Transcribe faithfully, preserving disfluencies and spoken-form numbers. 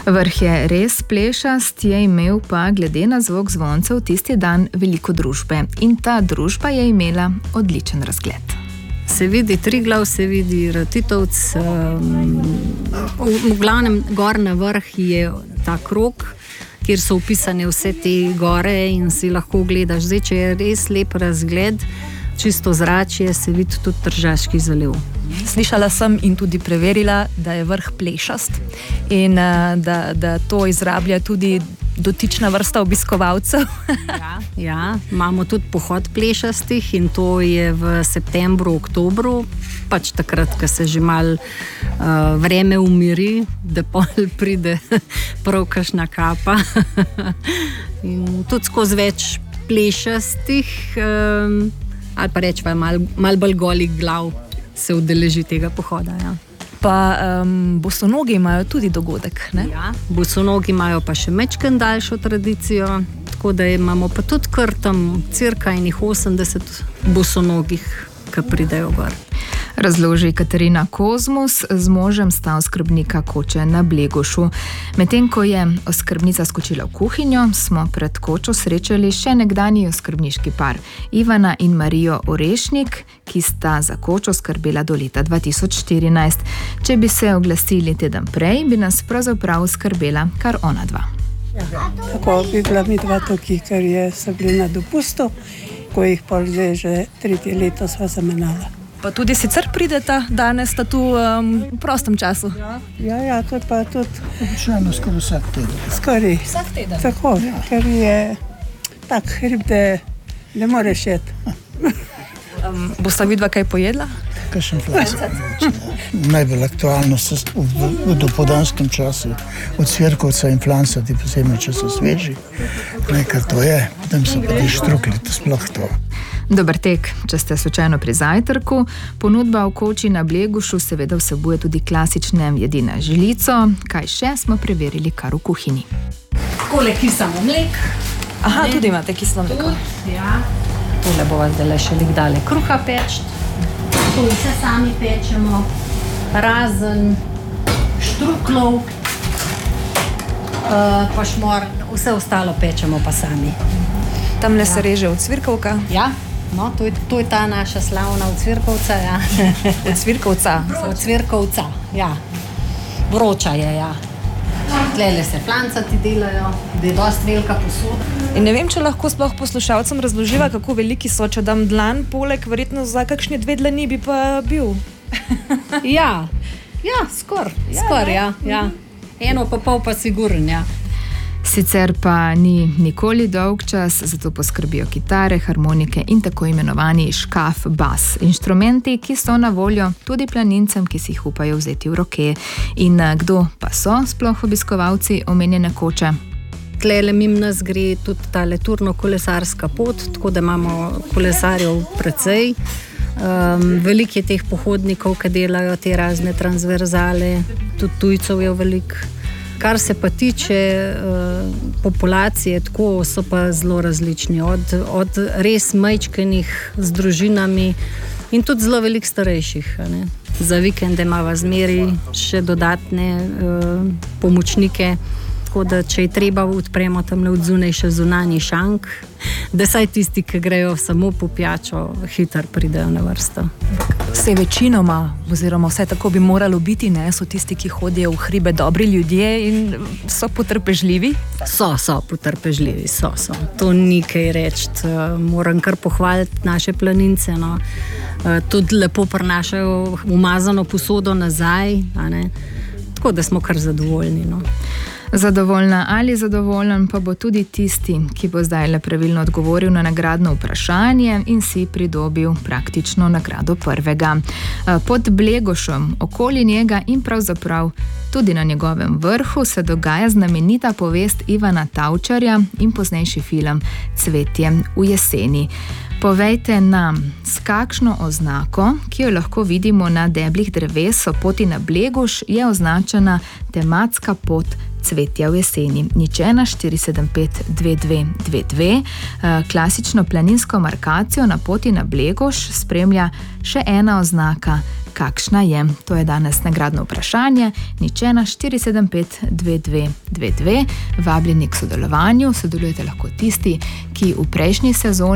Vrh je res plešast, je imel pa glede na zvok zvoncev tisti dan veliko družbe in ta družba je imela odličen razgled. Se vidi Triglav, se vidi Ratitovc, um, v, v glavnem gor na vrh je ta krog, kjer so upisane vse te gore in si lahko gledaš. Zdaj, če je res lep razgled, čisto zračje, se vidi tudi Tržaški zaliv. Slišala sem in tudi preverila, da je vrh plešast in da, da to izrablja tudi dotična vrsta obiskovalcev. Ja, ja, imamo tudi pohod plešastih in to je v septembru, oktobru, pač takrat, ko se že malo uh, vreme umiri, da pol pride prav kakšna kapa. In tudi skozi več plešastih, um, ali pa rečva malo mal bolj golih glav se udeleži tega pohoda, ja. Pa um, bosonogi imajo tudi dogodek, ne? Ja, bosonogi imajo pa še mečken daljšo tradicijo, tako da imamo pa tudi kar tam cirka enih osemdeset bosonogih, ki pridejo gor. Razloži Katarina Kozmus, z možem sta oskrbnika koče na Blegošu. Medtem ko je oskrbnica skočila v kuhinjo, smo pred kočo srečali še nekdanji oskrbniški par, Ivana in Marijo Orešnik, ki sta za kočo skrbela do leta dva tisoč štirinajst. Če bi se oglasili teden prej, bi nas pravzaprav skrbela kar ona dva. Ja, tako bi bila mi dva toki, ker je, so bili na dopustu, ko jih pa zdaj že tretje leto sva zamenjala. Pa tudi sicer prideta danes sta tu um, v prostem času? Ja, ja, ja to pa tudi. Običajno skoraj vsak teden. Skoraj. Vsak teden? Tako, ja. Ker je tak hrib, da ne moreš jeti. Um, bosta vidva kaj pojedla? Kakšen flaska. Najbolj aktualno se v, v dopoldanskem času od cvirkovca in flancati, posebno če so sveži. Nekaj to je, tam so pa ti štrukli, to sploh to. Dober tek, če ste slučajno pri zajtrku. Ponudba v koči na Blegošu seveda vsebuje tudi klasične jedi na žlico. Kaj še smo preverili kar v kuhinji. Takole kisamo mlek. Aha, ne? Tudi imate kislo mleko. Ja. Tole bova zdaj še lik dale kruha peč. To vse sami pečemo, razen štruklov, uh, pa šmor, vse ostalo pečemo pa sami. Tamle ja. Se reže od cvirkovka? Ja. No, to je, to je ta naša slavna od cvirkovca, ja. Od cvirkovca? Od cvirkovca, ja. Vroča je, ja. Tlele se flancati delajo, da je dosti velika posoda. In ne vem, če lahko sploh poslušalcem razloživa, kako veliki so, če dam dlan, poleg verjetno za kakšne dve dlani bi pa bil. Ja, ja, skor, ja, skor, ja, ja. Eno pa pol pa sigurn, ja. Sicer pa ni nikoli dolg čas, zato poskrbijo kitare, harmonike in tako imenovani škaf bas. Inštrumenti, ki so na voljo tudi planincem, ki si jih upajo vzeti v roke. In kdo pa so sploh obiskovalci omenjene koče? Tlele mimo nas gre tudi ta turno-kolesarska pot, tako da imamo kolesarjev precej. Um, veliko je teh pohodnikov, ki delajo te razne transverzale, tudi tujcev je veliko. Kar se pa tiče uh, populacije, tako so pa zelo različni, od, od res majčkenih z družinami in tudi zelo veliko starejših. Ne. Za vikende imava zmeri še dodatne uh, pomočnike, tako da če je treba, odpremo tamle od zunaj še zunanji šank, da saj tisti, ki grejo samo po pijačo, hitro pridejo na vrsto. Vse večinoma, oziroma vse tako bi moralo biti, ne, so tisti, ki hodijo v hribe, dobri ljudje in so potrpežljivi? So, so potrpežljivi, so, so. To ni kaj reči. Moram kar pohvaliti naše planince, no. Tudi lepo prinašajo umazano posodo nazaj, a ne. Tako da smo kar zadovoljni, no. Zadovoljna ali zadovoljen pa bo tudi tisti, ki bo zdaj le pravilno odgovoril na nagradno vprašanje in si pridobil praktično nagrado prvega. Pod Blegošem, okoli njega in pravzaprav tudi na njegovem vrhu se dogaja znamenita povest Ivana Tavčarja in poznejši film Cvetje v jeseni. Povejte nam, s kakšno oznako, ki jo lahko vidimo na deblih dreves o poti na Blegoš, je označena tematska pot Cvetja v jeseni. Nič ena štiri sedem pet dve dve dve dve. Klasično planinsko markacijo na poti na Blegoš spremlja še ena oznaka kakšna je. To je danes nagradno vprašanje. Nič ena štiri sedem pet dve dve dve dve. Vabljeni k sodelovanju, sodelujete lahko tisti, ki v prejšnji sezoni